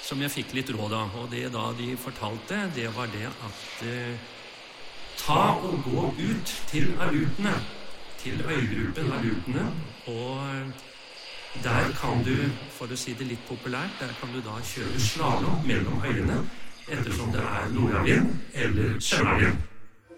som jeg fikk litt råd av. Og det da de fortalte, det var det at ta og gå ut til alutene, til øygruppen alutene, og der kan du, for å si det litt populært, der kan du da kjøre slalom mellom øyene, ettersom det nordavind eller søndavind.